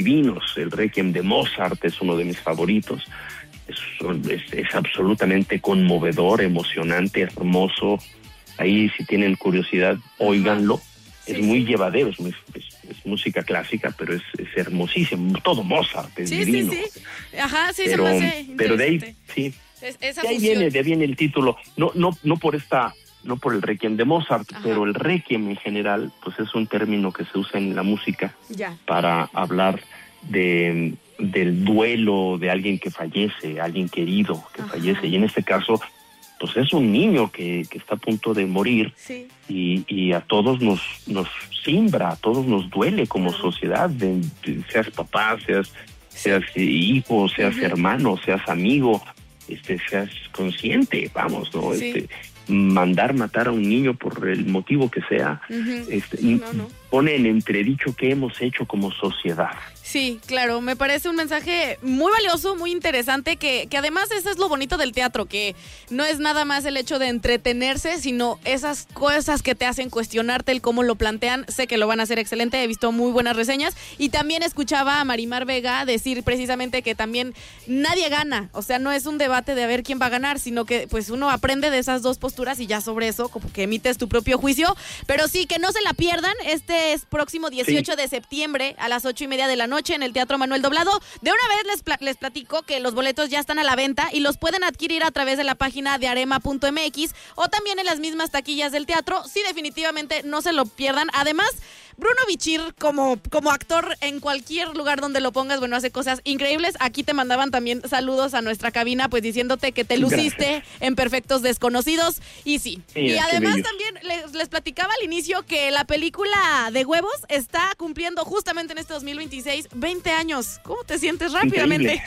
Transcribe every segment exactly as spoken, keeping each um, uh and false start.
divinos. El Requiem de Mozart es uno de mis favoritos. Es, es, es absolutamente conmovedor, emocionante, hermoso. Ahí, si tienen curiosidad, óiganlo. Sí, es muy sí. llevadero, es, muy, es, es música clásica, pero es, es hermosísimo. Todo Mozart es sí, divino. Sí, sí, Ajá, sí, pero, se me hace pero de ahí, sí. Es, esa de ahí fusión. viene, de ahí viene el título. No, no, no por esta, no por el Requiem de Mozart, Ajá. pero el Requiem en general, pues es un término que se usa en la música ya. para hablar de del duelo de alguien que fallece, alguien querido que Ajá. fallece, y en este caso pues es un niño que, que está a punto de morir, sí. y, y a todos nos nos simbra, a todos nos duele como uh-huh. sociedad, de, de, seas papá, seas seas hijo, seas uh-huh. hermano, seas amigo, este seas consciente, vamos, ¿no? Sí. Este mandar matar a un niño por el motivo que sea, uh-huh. este, no, no. pone en entredicho qué hemos hecho como sociedad. Sí, claro, me parece un mensaje muy valioso, muy interesante, que, que además eso es lo bonito del teatro, que no es nada más el hecho de entretenerse, sino esas cosas que te hacen cuestionarte el cómo lo plantean. Sé que lo van a hacer excelente, he visto muy buenas reseñas, y también escuchaba a Marimar Vega decir precisamente que también nadie gana, o sea, no es un debate de a ver quién va a ganar, sino que pues uno aprende de esas dos posturas y ya sobre eso como que emites tu propio juicio, pero sí, que no se la pierdan. Este es próximo dieciocho sí. de septiembre a las ocho y media de la noche en el Teatro Manuel Doblado. De una vez les, pl- les platico que los boletos ya están a la venta y los pueden adquirir a través de la página de arema punto m x o también en las mismas taquillas del teatro. Sí, definitivamente no se lo pierdan. Además, Bruno Bichir, como, como actor, en cualquier lugar donde lo pongas, bueno, hace cosas increíbles. Aquí te mandaban también saludos a nuestra cabina, pues diciéndote que te luciste Gracias. En Perfectos Desconocidos. Y sí. sí y además también les, les platicaba al inicio que la película de Huevos está cumpliendo justamente en este dos mil veintiséis veinte años. ¿Cómo te sientes rápidamente?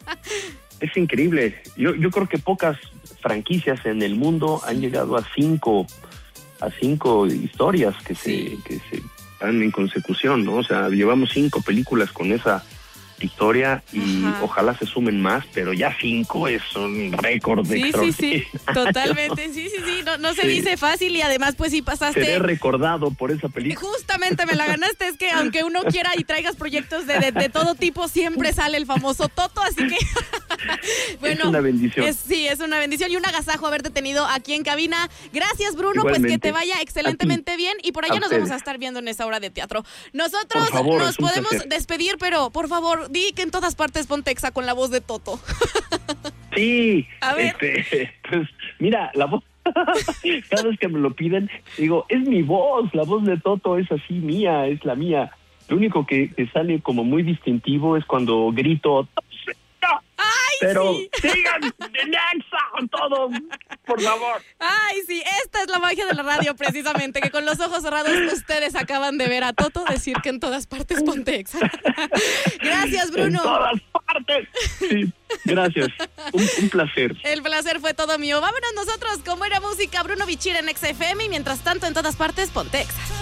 Es increíble. Yo, yo creo que pocas franquicias en el mundo han llegado a cinco, a cinco historias que sí. se, que se están en consecución, ¿no? O sea, llevamos cinco películas con esa historia y Ajá. ojalá se sumen más, pero ya cinco es un récord de Sí, sí, sí, totalmente, sí, sí, sí, no, no se sí. dice fácil, y además pues sí pasaste... Seré recordado por esa película. Justamente me la ganaste, es que aunque uno quiera y traigas proyectos de, de, de todo tipo, siempre sale el famoso Toto, así que... bueno, es una bendición. Es, sí, es una bendición y un agasajo haberte tenido aquí en cabina. Gracias, Bruno, Igualmente. Pues que te vaya excelentemente bien, y por allá a nos ustedes. Vamos a estar viendo en esa hora de teatro. Nosotros favor, nos podemos placer. despedir, pero por favor, di que en todas partes Pontexa con la voz de Toto. Sí, a ver. Este, pues mira, la voz, cada vez que me lo piden, digo, es mi voz, la voz de Toto es así mía, es la mía. Lo único que, que sale como muy distintivo es cuando grito, ¡ay, pero sí! sigan de Nexa con todo, por favor. Ay, sí, esta es la magia de la radio, precisamente, que con los ojos cerrados ustedes acaban de ver a Toto decir que en todas partes Pontexa. Gracias, Bruno. En todas partes. Sí, gracias. Un, un placer. El placer fue todo mío. Vámonos nosotros con buena música. Bruno Bichir en X F M, y mientras tanto en todas partes Pontexa.